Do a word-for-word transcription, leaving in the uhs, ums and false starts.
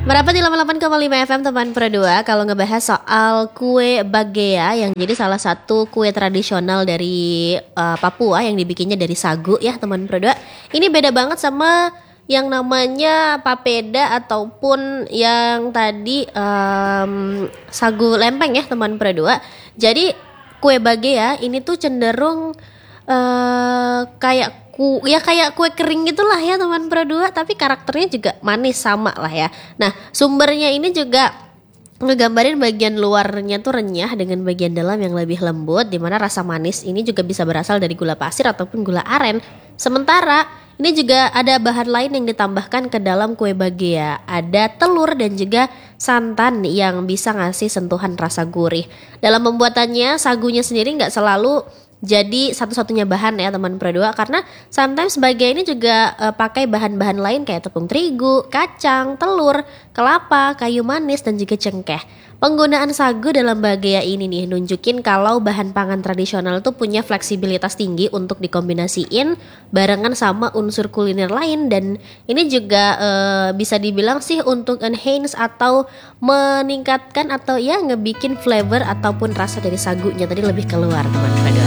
Merapat di delapan puluh delapan koma lima F M teman Pro dua. Kalau ngebahas soal kue bagea yang jadi salah satu kue tradisional dari uh, Papua yang dibikinnya dari sagu ya teman Pro dua. Ini beda banget sama yang namanya papeda ataupun yang tadi um, sagu lempeng ya teman Pro dua. Jadi kue bagea ini tuh cenderung uh, kayak ku ya kayak kue kering gitulah ya teman Pro dua, tapi karakternya juga manis sama lah ya. Nah, sumbernya ini juga ngegambarin bagian luarnya tuh renyah dengan bagian dalam yang lebih lembut, dimana rasa manis ini juga bisa berasal dari gula pasir ataupun gula aren. Sementara ini juga ada bahan lain yang ditambahkan ke dalam kue bagea. Ada telur dan juga santan yang bisa ngasih sentuhan rasa gurih. Dalam pembuatannya, sagunya sendiri nggak selalu jadi satu-satunya bahan ya teman Pro dua, karena sometimes bagea ini juga uh, pakai bahan-bahan lain kayak tepung terigu, kacang, telur, kelapa, kayu manis dan juga cengkeh. Penggunaan sagu dalam bagea ini nih nunjukin kalau bahan pangan tradisional tuh punya fleksibilitas tinggi untuk dikombinasiin barengan sama unsur kuliner lain, dan ini juga uh, bisa dibilang sih untuk enhance atau meningkatkan atau ya ngebikin flavor ataupun rasa dari sagunya tadi lebih keluar teman Pro dua.